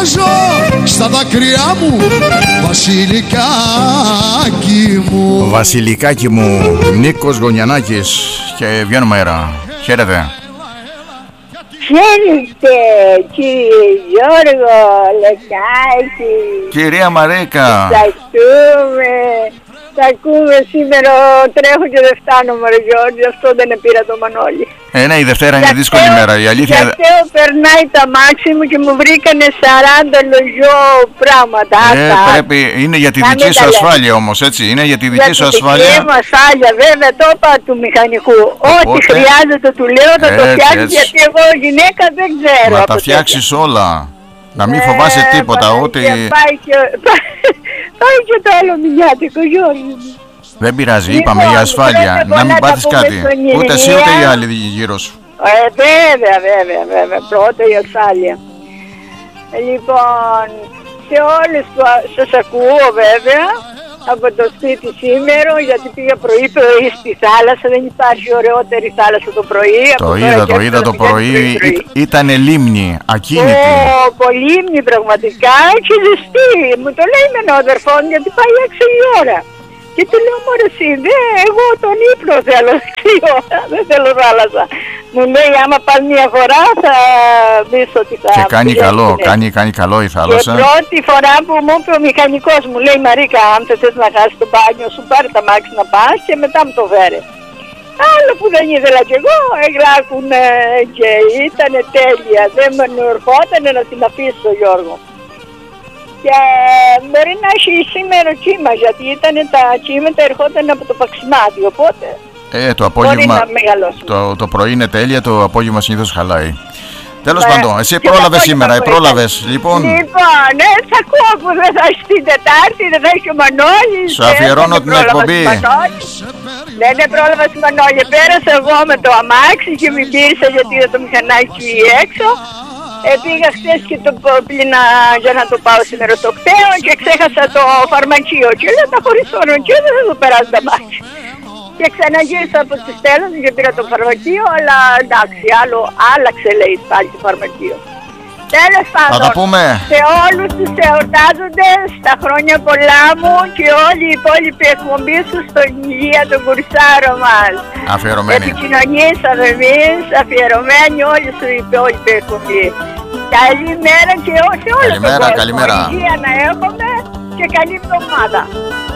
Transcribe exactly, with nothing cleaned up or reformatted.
βάζω στα δάκρυά μου, Βασιλικάκι μου. Βασιλικάκι μου, Νίκος Γωνιανάκης. Και βγαίνουμε αέρα. Χαίρετε. Χαίρετε κύριε Γιώργο Λεκάκη. Κυρία Μαρίκα. Θα ακούμε, θα ακούμε σήμερα. Τρέχω και δεν φτάνω μωρέ Γιώργο, γι' αυτό δεν πήρα το Μανώλη. Ε, ναι, η Δευτέρα είναι δύσκολη μέρα, η αλήθεια. Γιατί περνάει τα μάξι μου και μου βρήκανε σαράντα λογιό πράγματα. Ε, πρέπει, είναι για τη δική σου ασφάλεια όμως, έτσι, είναι για τη δική σου ασφάλεια. Για τη δική μου ασφάλεια, βέβαια, το είπα του μηχανικού. Ό,τι χρειάζεται του λέω θα το φτιάξει, γιατί εγώ γυναίκα δεν ξέρω. Να τα φτιάξεις όλα. Να μην φοβάσαι τίποτα, ούτε... Πάει και, πάει και το άλλο μηνιάτικο, Γιώργη. Δεν πειράζει, Λοιπόν, είπαμε για ασφάλεια, να μην πάθεις κάτι. Ούτε εσύ ούτε οι άλλοι γύρω σου. Ε, βέβαια, βέβαια, βέβαια, πρώτα η ασφάλεια. Λοιπόν, σε όλους που σας ακούω βέβαια, από το σπίτι σήμερα, γιατί πήγα πρωί πρωί στη θάλασσα, δεν υπάρχει ωραιότερη θάλασσα το πρωί. Το είδα, το είδα το πρωί, ήταν λίμνη, ακίνητη. Ω, πολύ λίμνη πραγματικά και ζεστή. Μου το λέει με ένα αδερφό γιατί πάει έξω η ώρα. Και του λέω μωρέ εσύ, δε, εγώ τον ύπνο θέλω η ώρα, δεν θέλω θάλασσα. Μου λέει άμα πας μια φορά θα δεις ότι θα... Και κάνει καλό, κάνει, κάνει καλό η θάλασσα. Και πρώτη φορά που μου είπε ο μηχανικός μου λέει Μαρίκα αν δεν θες να χάσεις το μπάνιο σου πάρε τα μάξι να πας και μετά μου το φέρε. Άλλο που δεν ήθελα κι εγώ, εγγράφουνε και ήτανε τέλεια, δεν με ερχότανε να την αφήσω Γιώργο. Και μπορεί να έχει σήμερα κύμα, γιατί ήταν τα κύματα ερχόταν από το Παξιμάδι, οπότε ε, το απόγευμα, το, το πρωί είναι τέλεια, το απόγευμα συνήθως χαλάει. Τέλος πάντων, εσύ πρόλαβες σήμερα, πρόλαβες, λοιπόν. Λοιπόν, ναι, θα ακούω που δεν θα έχει την Τετάρτη, δεν θα έχει ο Μανώλης. Σου αφιερώνω την εκπομπή. Δεν είναι πρόλαβα στη Μανώλη, πέρασα εγώ με το αμάξι και μην πήρισα γιατί είδα το μηχανάκι έξω. Ε, πήγα χθες και το πλήνα για να το πάω σήμερα στο κτέο και ξέχασα το φαρμακείο και λέω τα χωρίς φαρμακείο δεν θα το περάσει τα μάτια. Και ξαναγύρισα από τις τέλος και πήρα το φαρμακείο, αλλά εντάξει, άλλο άλλαξε λέει πάλι το φαρμακείο. Τέλος πάντων, σε όλους τους εορτάζοντες, τα χρόνια πολλά μου και όλη η υπόλοιπη εκπομπή σου στον υγεία τον κουρσάρο μας. Αφιερωμένη. Επικοινωνήσαμε εμείς, αφιερωμένοι όλοι στην υπόλοιπη εκπομπή. Καλημέρα και σε όλο τον κόσμο. Καλημέρα. Υγεία να έχουμε και καλή εβδομάδα.